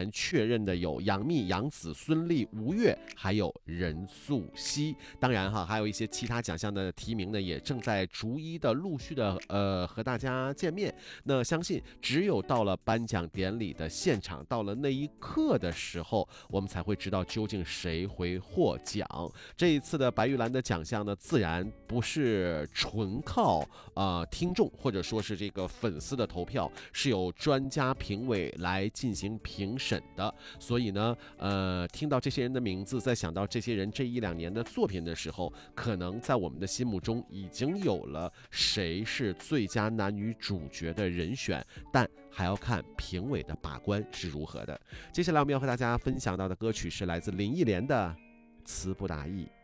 确认的有杨幂、杨紫、孙俪、吴越，还有任素汐。当然哈，还有一些其他奖项的提名呢，也正在逐一的陆续的和大家见面。那相信只有到了颁奖典礼的现场，到了那一刻的时候，我们才会知道究竟谁会获奖。这一次的白玉兰的奖项呢，自然不是纯靠听众或者说是这个粉丝的投票，是有专家评委来进行评审的。所以呢，听到这些人的名字，在想到这些人这一两年的作品的时候，可能在我们的心目中已经有了谁是最佳男女主角的人选，但还要看评委的把关是如何的。接下来我们要和大家分享到的歌曲是来自林忆莲的《词不达意》。